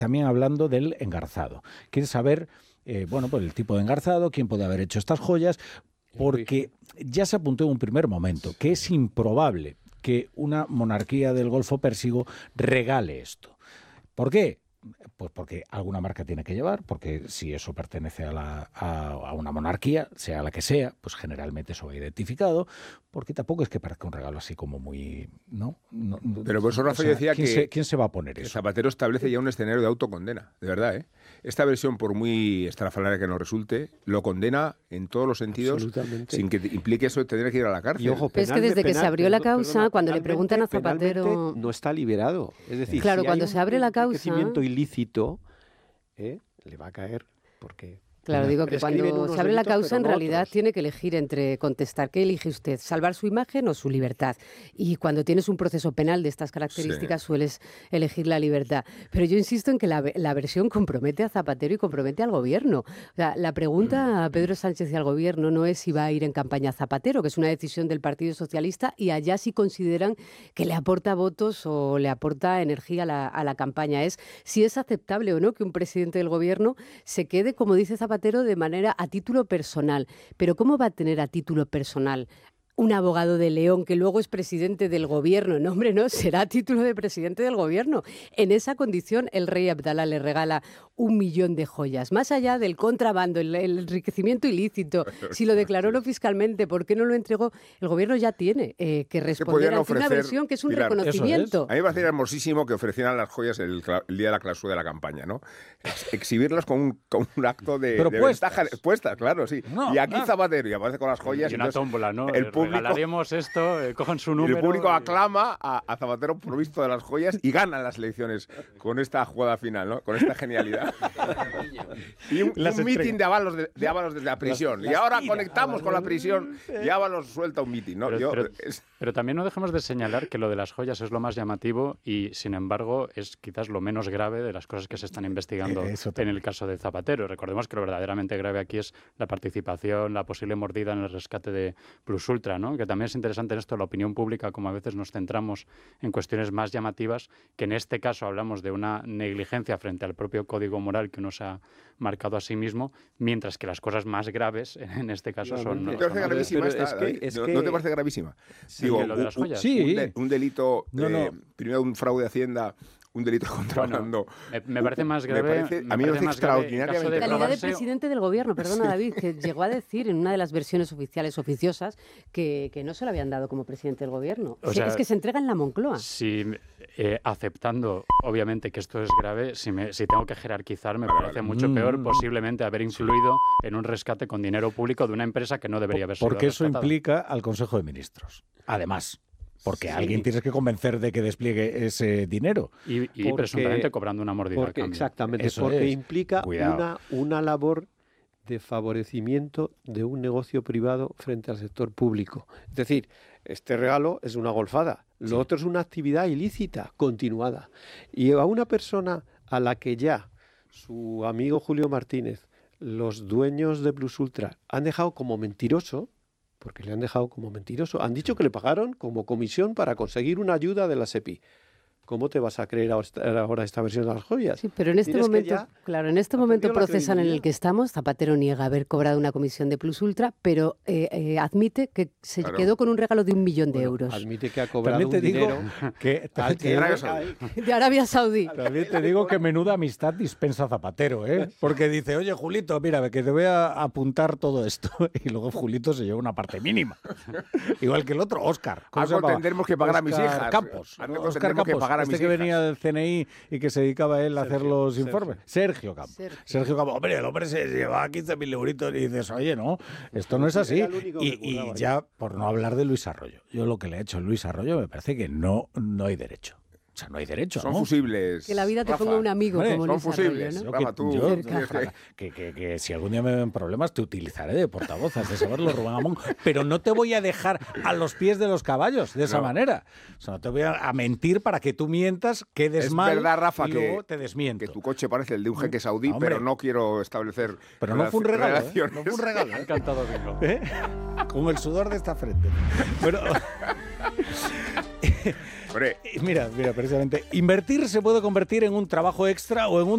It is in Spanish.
también hablando del engarzado. Quiere saber, pues el tipo de engarzado, quién puede haber hecho estas joyas, porque ya se apuntó en un primer momento que es improbable que una monarquía del Golfo Pérsico regale esto. ¿Por qué? Pues porque alguna marca tiene que llevar, porque si eso pertenece a una monarquía, sea la que sea, pues generalmente eso va identificado, porque tampoco es que parezca un regalo así como muy... ¿no? Pero por eso Rafa decía ¿quién se va a poner eso? Zapatero establece ya un escenario de autocondena, de verdad, ¿eh? Esta versión, por muy estrafalaria que nos resulte, lo condena en todos los sentidos, sin que implique eso de tener que ir a la cárcel. Y ojo, es que desde que se abrió la causa, cuando le preguntan a Zapatero... no está liberado. Es decir, claro, cuando se abre la causa... enriquecimiento ilícito, le va a caer porque... Claro, digo que cuando se abre la causa, en realidad tiene que elegir entre contestar. ¿Qué elige usted? ¿Salvar su imagen o su libertad? Y cuando tienes un proceso penal de estas características, sueles elegir la libertad. Pero yo insisto en que la versión compromete a Zapatero y compromete al gobierno. O sea, la pregunta a Pedro Sánchez y al gobierno no es si va a ir en campaña Zapatero, que es una decisión del Partido Socialista, y allá sí consideran que le aporta votos o le aporta energía a la campaña. Es si es aceptable o no que un presidente del gobierno se quede, como dice Zapatero, de manera a título personal. Pero ¿cómo va a tener a título personal un abogado de León que luego es presidente del gobierno? No, hombre, no, será a título de presidente del gobierno. En esa condición, el rey Abdalá le regala 1 millón de joyas. Más allá del contrabando, el enriquecimiento ilícito, si lo declaró no fiscalmente, ¿por qué no lo entregó? El gobierno ya tiene que responder ante una versión que es un reconocimiento. A mí me parece hermosísimo que ofrecieran las joyas el día de la clausura de la campaña, ¿no? Exhibirlas con un acto de ventaja puestas, claro, sí. No, y aquí Zapatero, y aparece con las joyas. Y una tómbola, ¿no? El público, regalaríamos esto, cojan su número. El público aclama a Zapatero provisto de las joyas y ganan las elecciones con esta jugada final, ¿no? Con esta genialidad. Y un mitin de Ábalos desde la prisión. Y ahora conectamos con la prisión y Ábalos suelta un mitin, ¿no? Pero también no dejemos de señalar que lo de las joyas es lo más llamativo y, sin embargo, es quizás lo menos grave de las cosas que se están investigando en el caso de Zapatero. Recordemos que lo verdaderamente grave aquí es la participación, la posible mordida en el rescate de Plus Ultra, ¿no? Que también es interesante en esto la opinión pública, como a veces nos centramos en cuestiones más llamativas, que en este caso hablamos de una negligencia frente al propio código moral que uno se ha marcado a sí mismo, mientras que las cosas más graves en este caso son... ¿No te parece gravísima esta? ¿No te parece gravísima? Sí, digo, lo de las joyas. Un delito, primero un fraude de Hacienda, un delito de contrabando. Bueno, me parece más grave. A mí me parece extraordinariamente. La calidad de presidente del gobierno, perdona David, que llegó a decir en una de las versiones oficiales oficiosas que no se lo habían dado como presidente del gobierno. Es que se entrega en la Moncloa. Si, aceptando, obviamente, que esto es grave, si tengo que jerarquizar, me parece mucho peor posiblemente haber influido en un rescate con dinero público de una empresa que no debería haber sido porque rescatada. Eso implica al Consejo de Ministros. Además. Porque alguien tienes que convencer de que despliegue ese dinero. Y presuntamente cobrando una mordida. Exactamente, porque implica una labor de favorecimiento de un negocio privado frente al sector público. Es decir, este regalo es una golfada, lo otro es una actividad ilícita, continuada. Y a una persona a la que ya su amigo Julio Martínez, los dueños de Plus Ultra, han dejado como mentiroso, porque le han dejado como mentiroso. Han dicho que le pagaron como comisión para conseguir una ayuda de la SEPI. ¿Cómo te vas a creer ahora esta versión de las joyas? Sí, pero en este momento, en este momento procesan en el que estamos, Zapatero niega haber cobrado una comisión de Plus Ultra, pero admite que se quedó con un regalo de 1 millón de euros. Admite que ha cobrado dinero de Arabia Saudí. También te digo que menuda amistad dispensa Zapatero, ¿eh? Porque dice, oye, Julito, mira, que te voy a apuntar todo esto. Y luego Julito se lleva una parte mínima. Igual que el otro, Óscar. Algo tendremos que pagar a mis hijas. Óscar Campos. Que venía del CNI y que se dedicaba él a hacer los informes. Sergio Campos. Sergio Campos. Hombre, el hombre se lleva 15.000 euritos y dices, oye, no, esto no es así. Y ya, por no hablar de Luis Arroyo. Yo lo que le he hecho a Luis Arroyo me parece que no hay derecho. O sea, no hay derecho, Son fusibles. Que la vida te ponga un amigo como Luis fusibles. Arroyo, ¿no? Rafa, que si algún día me ven problemas te utilizaré de portavoz, de saberlo, Rubén Amón, pero no te voy a dejar a los pies de los caballos de esa manera. O sea, no te voy a mentir para que tú mientas, quedes mal, verdad, Rafa, y luego te desmiento. Que tu coche parece el de un jeque saudí, pero no quiero establecer. Pero no fue un regalo, no fue un regalo. Encantado, Bingo. Con el sudor de esta frente. Bueno. Mira, precisamente, invertir se puede convertir en un trabajo extra o en un